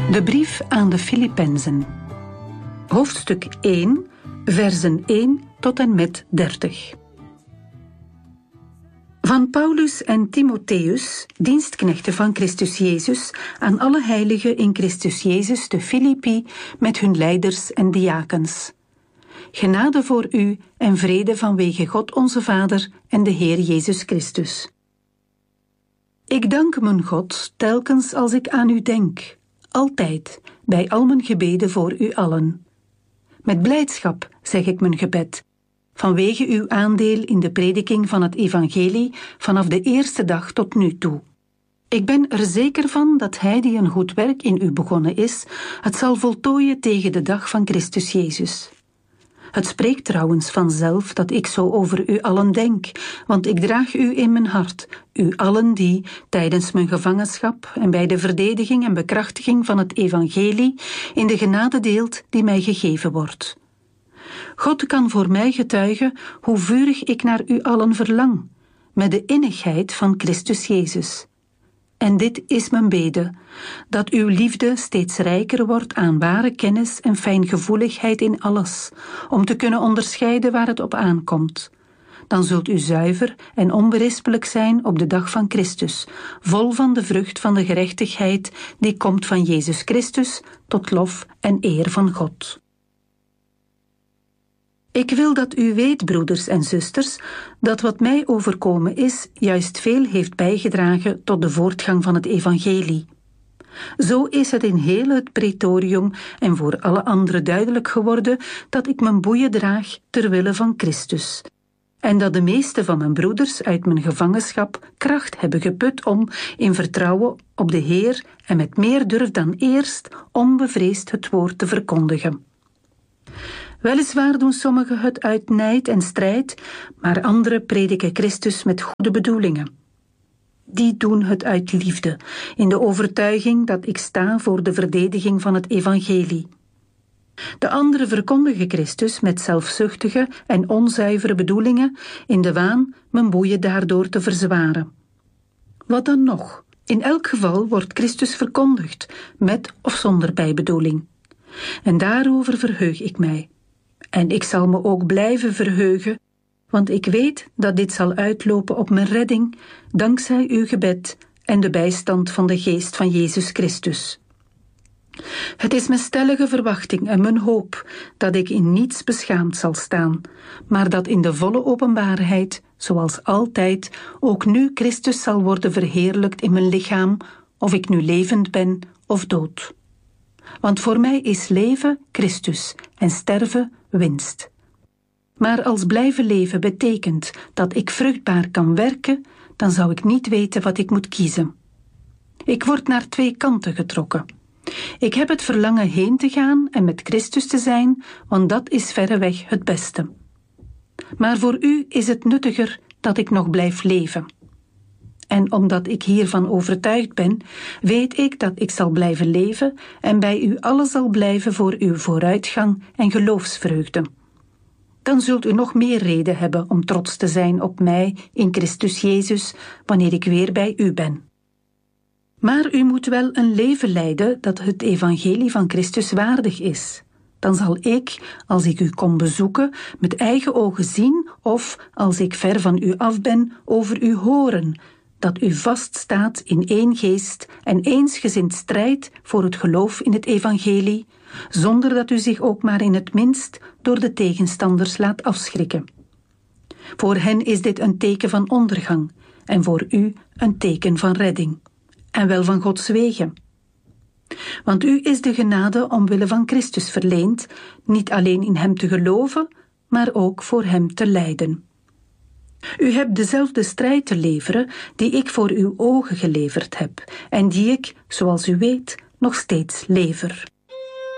De brief aan de Filippenzen. Hoofdstuk 1, versen 1 tot en met 30. Van Paulus en Timotheus, dienstknechten van Christus Jezus, aan alle heiligen in Christus Jezus te Filippi met hun leiders en diakens. Genade voor u en vrede vanwege God onze Vader en de Heer Jezus Christus. Ik dank mijn God telkens als ik aan u denk, altijd, bij al mijn gebeden voor u allen. Met blijdschap zeg ik mijn gebed, vanwege uw aandeel in de prediking van het evangelie vanaf de eerste dag tot nu toe. Ik ben er zeker van dat hij die een goed werk in u begonnen is, het zal voltooien tegen de dag van Christus Jezus. Het spreekt trouwens vanzelf dat ik zo over u allen denk, want ik draag u in mijn hart, u allen die, tijdens mijn gevangenschap en bij de verdediging en bekrachtiging van het evangelie, in de genade deelt die mij gegeven wordt. God kan voor mij getuigen hoe vurig ik naar u allen verlang, met de innigheid van Christus Jezus. En dit is mijn bede, dat uw liefde steeds rijker wordt aan ware kennis en fijngevoeligheid in alles, om te kunnen onderscheiden waar het op aankomt. Dan zult u zuiver en onberispelijk zijn op de dag van Christus, vol van de vrucht van de gerechtigheid die komt van Jezus Christus, tot lof en eer van God. Ik wil dat u weet, broeders en zusters, dat wat mij overkomen is, juist veel heeft bijgedragen tot de voortgang van het evangelie. Zo is het in heel het praetorium en voor alle anderen duidelijk geworden dat ik mijn boeien draag ter wille van Christus. En dat de meeste van mijn broeders uit mijn gevangenschap kracht hebben geput om, in vertrouwen op de Heer en met meer durf dan eerst, onbevreesd het woord te verkondigen. Weliswaar doen sommigen het uit nijd en strijd, maar anderen prediken Christus met goede bedoelingen. Die doen het uit liefde, in de overtuiging dat ik sta voor de verdediging van het evangelie. De anderen verkondigen Christus met zelfzuchtige en onzuivere bedoelingen, in de waan mijn boeien daardoor te verzwaren. Wat dan nog? In elk geval wordt Christus verkondigd, met of zonder bijbedoeling. En daarover verheug ik mij. En ik zal me ook blijven verheugen, want ik weet dat dit zal uitlopen op mijn redding, dankzij uw gebed en de bijstand van de Geest van Jezus Christus. Het is mijn stellige verwachting en mijn hoop dat ik in niets beschaamd zal staan, maar dat in de volle openbaarheid, zoals altijd, ook nu Christus zal worden verheerlijkt in mijn lichaam, of ik nu levend ben of dood. Want voor mij is leven Christus en sterven winst. Maar als blijven leven betekent dat ik vruchtbaar kan werken, dan zou ik niet weten wat ik moet kiezen. Ik word naar twee kanten getrokken. Ik heb het verlangen heen te gaan en met Christus te zijn, want dat is verreweg het beste. Maar voor u is het nuttiger dat ik nog blijf leven. En omdat ik hiervan overtuigd ben, weet ik dat ik zal blijven leven en bij u allen zal blijven voor uw vooruitgang en geloofsvreugde. Dan zult u nog meer reden hebben om trots te zijn op mij in Christus Jezus, wanneer ik weer bij u ben. Maar u moet wel een leven leiden dat het evangelie van Christus waardig is. Dan zal ik, als ik u kom bezoeken, met eigen ogen zien of, als ik ver van u af ben, over u horen, dat u vaststaat in één geest en eensgezind strijdt voor het geloof in het evangelie, zonder dat u zich ook maar in het minst door de tegenstanders laat afschrikken. Voor hen is dit een teken van ondergang en voor u een teken van redding, en wel van Gods wegen. Want u is de genade omwille van Christus verleend, niet alleen in hem te geloven, maar ook voor hem te lijden. U hebt dezelfde strijd te leveren die ik voor uw ogen geleverd heb en die ik, zoals u weet, nog steeds lever.